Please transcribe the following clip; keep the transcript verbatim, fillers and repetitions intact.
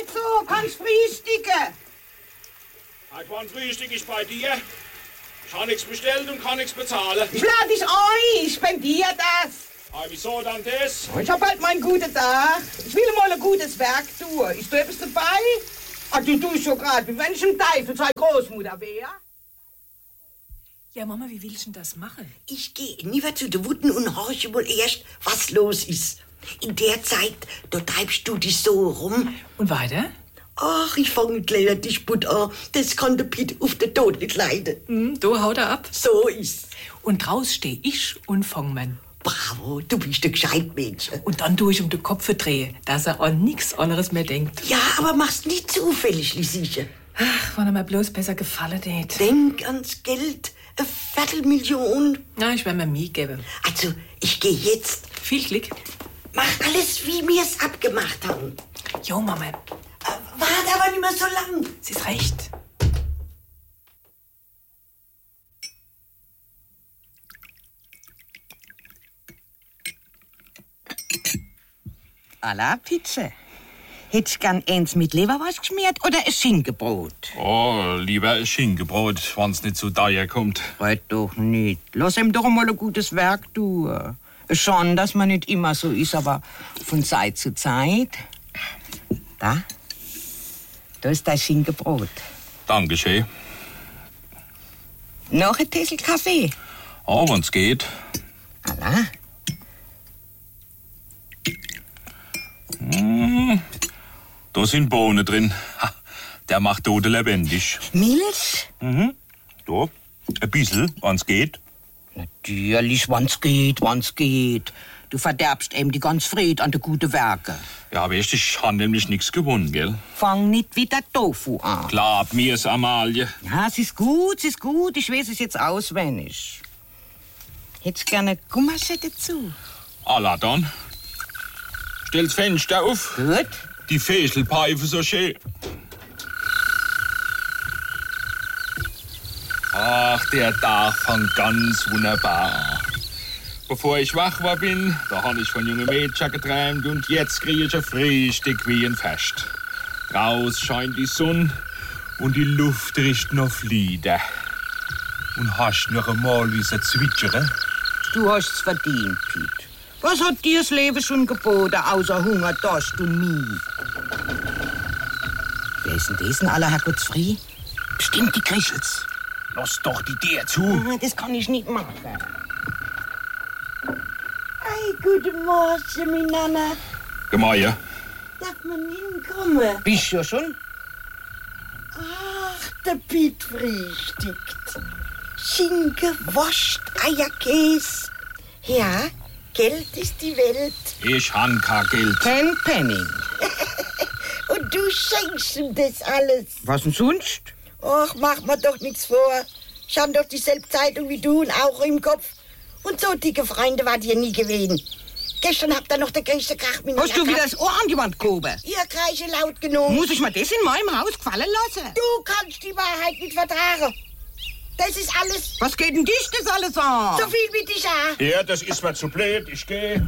nicht so, kannst frühstücken. Seit wann frühstück ich bei dir? Ich habe nichts bestellt und kann nichts bezahlen. Ich lade dich ein, ich spendiere das. Ah, wieso dann das? Ich hab halt meinen guten Tag. Ich will mal ein gutes Werk tun. Ist du etwas dabei? Ah, du tust so gerade, wie wenn ich im Teufel seine Großmutter wäre. Ja, Mama, wie willst du denn das machen? Ich gehe lieber zu den Wutten und horche wohl erst, was los ist. In der Zeit, da treibst du dich so rum. Und weiter? Ach, ich fange gleich an dich Butt an. Das kann der Piet auf den Tod nicht leiden. Hm, du haut er ab. So ist's. Und draus steh ich und fang man. Bravo, du bist ein gescheit Mädchen. Und dann tu ich um den Kopf drehen, dass er an nichts anderes mehr denkt. Ja, aber mach's nicht zufällig, Lisische. Ach, wenn er mir bloß besser gefallen tät. Denk ans Geld. Eine Viertelmillion. Na, ich werd mir Mie geben. Also, ich gehe jetzt. Viel Glück. Mach alles, wie wir's abgemacht haben. Jo, Mama. Äh, warte aber nicht mehr so lang. Sie ist recht. À la Pizza. Hättest gern eins mit Leberwurst geschmiert oder ein Schinkenbrot? Oh, lieber ein Schinkenbrot, wenn's nicht zu teuer kommt. Red doch nicht. Lass ihm doch mal ein gutes Werk tun. Schon, dass man nicht immer so ist, aber von Zeit zu Zeit. Da. Da ist dein Schinkenbrot. Dankeschön. Noch ein Tessel Kaffee. Oh, wenn's geht. Allah. Mmh, da sind Bohnen drin. Ha, der macht Tote lebendig. Milch? Mhm. Da, ein bisschen, wenn's geht. Natürlich, wann's geht, wann's geht. Du verderbst eben die ganz Fried an de gute Werke. Ja, weißt du, ich hab nämlich nichts gewonnen, gell? Fang nicht wieder Tofu an. Glaub mir's, Amalie. Ja, es ist gut, es ist gut. Ich weiß es jetzt auswendig. Hättest gerne Gummasche dazu? Allah dann. Stell's Fenster auf. Gut. Die Fäschelpfeife so schön. Ach, der Tag fängt ganz wunderbar an. Bevor ich wach war bin, da habe ich von jungen Mädchen geträumt und jetzt kriege ich ein Frühstück wie ein Fest. Raus scheint die Sonne und die Luft riecht nach Flieder. Und hast noch einmal wie sie zwitschern? Du hast's verdient, Piet. Was hat dir das Leben schon geboten, außer Hunger, Durst und Mie? Wer ist denn das in aller Herrgottsfried? Bestimmt die Krischels. Lass doch die dir zu. Ah, das kann ich nicht machen. Hey, guten Morgen, meine Nana. Gemeine. Darf man hinkommen? Bist du schon? Ach, der Piet frühstückt. Schinken, Wurst, Eierkäse. Ja, Geld ist die Welt. Ich han kein Geld. Kein Penny. Und du schenkst ihm das alles. Was denn sonst? Och, mach mir doch nichts vor. Ich hab doch dieselbe Zeitung wie du und auch im Kopf. Und so dicke Freunde war dir nie gewesen. Gestern habt ihr noch der größte Krach mit Hast du wieder das Ohr an die Wand gehoben? Ihr kreische laut genug. Muss ich mir das in meinem Haus gefallen lassen? Du kannst die Wahrheit nicht vertragen. Das ist alles Was geht denn dich das alles an? so viel wie dich an. Ja, das ist mir zu blöd. Ich geh.